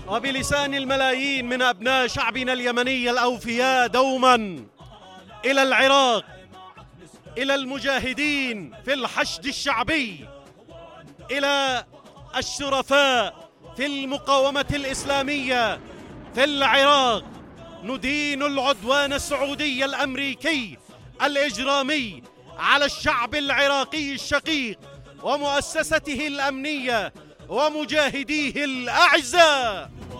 وبلسان الملايين من أبناء شعبنا اليمني الأوفياء دوما إلى العراق، إلى المجاهدين في الحشد الشعبي، إلى الشرفاء في المقاومة الإسلامية في العراق. ندين العدوان السعودي الأمريكي الإجرامي على الشعب العراقي الشقيق ومؤسسته الأمنية ومجاهديه الأعزاء.